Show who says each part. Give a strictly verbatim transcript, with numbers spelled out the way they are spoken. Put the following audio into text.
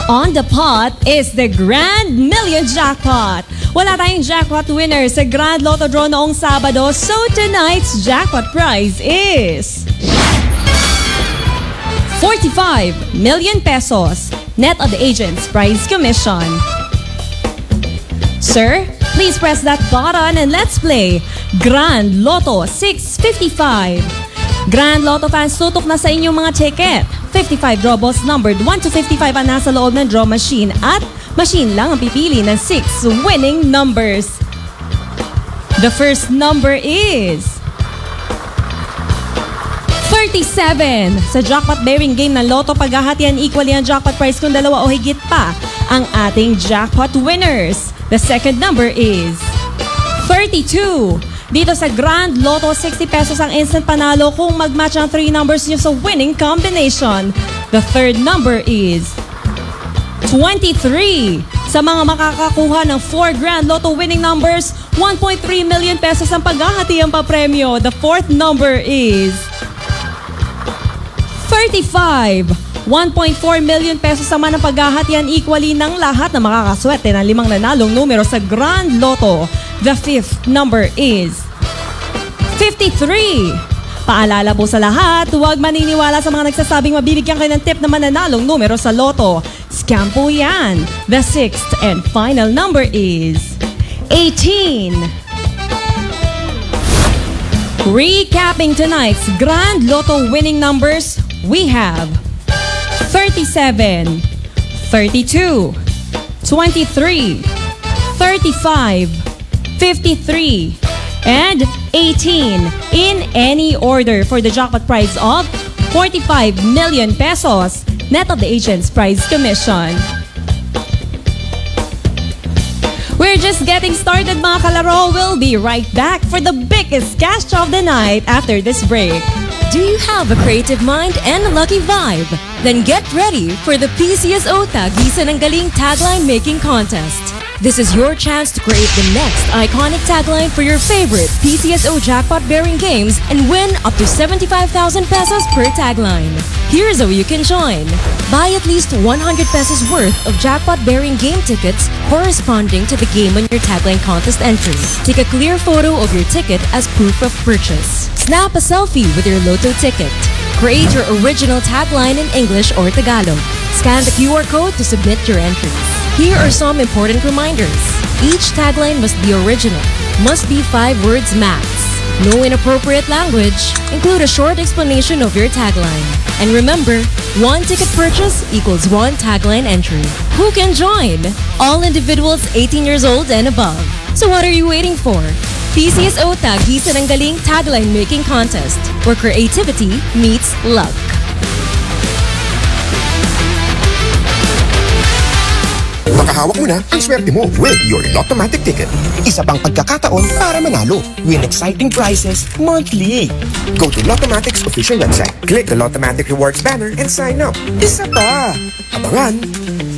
Speaker 1: on the pot is the Grand Million Jackpot. Wala tayong jackpot winner sa Grand Lotto Draw noong Sabado, so tonight's jackpot prize is forty-five million pesos, net of the agent's prize commission. Sir, please press that button and let's play Grand Lotto six fifty-five. Grand Lotto fans, tutok na sa inyong mga ticket. fifty-five draw balls numbered one to fifty-five ang nasa loob ng draw machine at machine lang ang pipili ng six winning numbers. The first number is thirty-seven. Sa jackpot bearing game ng Lotto, paghahatian equally ang jackpot prize kung dalawa o higit pa ang ating jackpot winners. The second number is thirty-two. Dito sa Grand Lotto, sixty pesos ang instant panalo kung mag-match ang three numbers niyo sa winning combination. The third number is twenty-three. Sa mga makakakuha ng four Grand Lotto winning numbers, one point three million pesos ang paghahatiang papremyo. The fourth number is thirty-five. one point four million pesos naman ang paghahatian equally ng lahat na makakaswerte ng limang nanalong numero sa Grand Lotto. The fifth number is fifty-three. Paalala po sa lahat, huwag maniniwala sa mga nagsasabing mabibigyan kayo ng tip na mananalong numero sa Lotto. Scam po yan. The sixth and final number is eighteen. Recapping tonight's Grand Lotto winning numbers, we have thirty-seven, thirty-two, twenty-three, thirty-five, fifty-three, and eighteen in any order for the jackpot prize of forty-five million pesos, net of the agent's prize commission. We're just getting started, mga kalaro. We'll be right back for the biggest cash of the night after this break.
Speaker 2: Do you have a creative mind and a lucky vibe? Then get ready for the P C S O Tagisan ng Galing Tagline Making Contest. This is your chance to create the next iconic tagline for your favorite P C S O jackpot-bearing games and win up to seventy-five thousand pesos per tagline. Here's how you can join. Buy at least one hundred pesos worth of jackpot-bearing game tickets corresponding to the game on your tagline contest entry. Take a clear photo of your ticket as proof of purchase. Snap a selfie with your Lotto ticket. Create your original tagline in English or Tagalog. Scan the Q R code to submit your entries. Here are some important reminders. Each tagline must be original. Must be five words max. No inappropriate language. Include a short explanation of your tagline. And remember, one ticket purchase equals one tagline entry. Who can join? All individuals eighteen years old and above. So what are you waiting for? P C S O Tagisan ng Galing Tagline Making Contest, where creativity meets luck.
Speaker 3: Makahawak mo na ang swerte mo with your Lottomatic ticket. Isa pang pagkakataon para manalo. Win exciting prizes monthly. Go to Lottomatic's official website. Click the Lottomatic Rewards banner and sign up. Isa pa! Abangan!